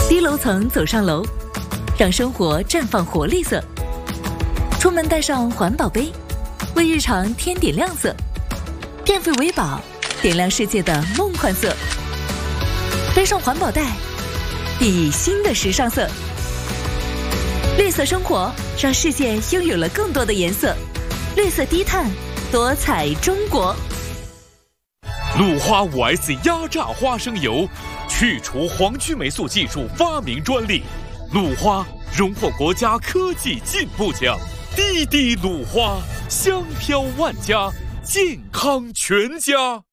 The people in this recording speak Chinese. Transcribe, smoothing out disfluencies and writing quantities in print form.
低楼层走上楼，让生活绽放活力色。出门带上环保杯，为日常添点亮色。电费为宝，点亮世界的梦幻色。背上环保袋，熠熠新的时尚色。绿色生活，让世界拥有了更多的颜色。绿色低碳，多彩中国。 鲁花5S 压榨花生油，去除黄曲霉素技术发明专利。鲁花荣获国家科技进步奖。滴滴鲁花，香飘万家，健康全家。